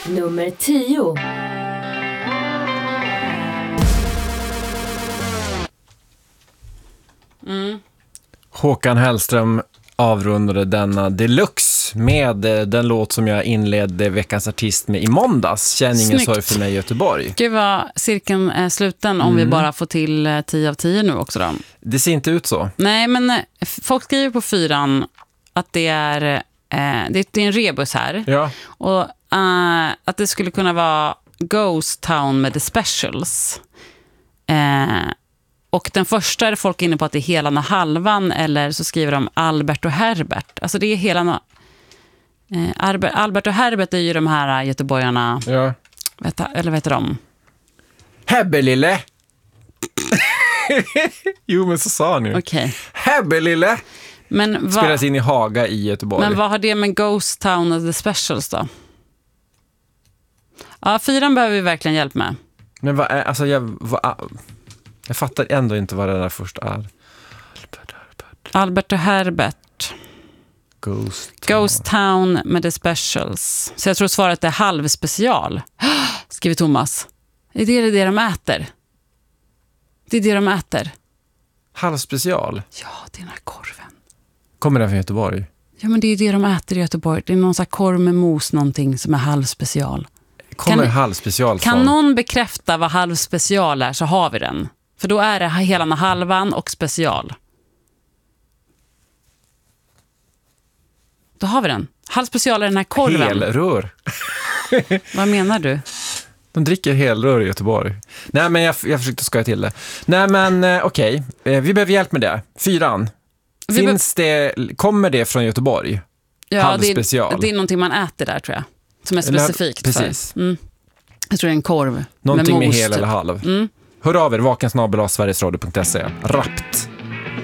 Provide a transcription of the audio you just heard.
Nummer 10. Håkan Hellström avrundade denna deluxe med den låt som jag inledde veckans artist med i måndags. Känn ingen sorg för mig i Göteborg. Gud vad cirkeln är sluten om vi bara får till 10 av 10 nu också då. Det ser inte ut så. Nej, men folk skriver på 4 att det är en rebus här. Ja. Och att det skulle kunna vara Ghost Town med The Specials. Och den första är folk inne på att det är Helan och Halvan, eller så skriver de Albert och Herbert. Alltså det är Helan Albert och Herbert är ju de här göteborgarna. Ja. Eller vet de? Hebbelille. Jo, men så sa han ju. Okej. Hebbelille. Men spelas in i Haga i Göteborg. Men vad har det med Ghost Town och The Specials då? Ja, 4 behöver vi verkligen hjälp med. Men vad är, alltså jag fattar ändå inte vad det där först är. Albert och Herbert. Ghost Town med The Specials. Så jag tror svaret är halvspecial. Skriver Thomas. Är det de äter? Det är det de äter. Halvspecial? Ja, det är den här korven. Kommer den från Göteborg? Ja, men det är det de äter i Göteborg. Det är någon sån här korv med mos, någonting som är halvspecial. Kommer halvspecial från? Kan någon bekräfta vad halvspecial är, så har vi den. För då är det Helan och Halvan och special. Då har vi den. Halvspecial är den här korven. Helrör. Vad menar du? De dricker helrör i Göteborg. Nej, men jag försökte skoja till det. Nej, men okej. Vi behöver hjälp med det. 4. Kommer det från Göteborg? Ja, halvspecial. Det är någonting man äter där, tror jag. Som är specifikt. Precis. För. Jag tror det är en korv. Någonting med hel typ. eller halv. Hör av er, vakensnabel@sverigesradio.se. Rappt.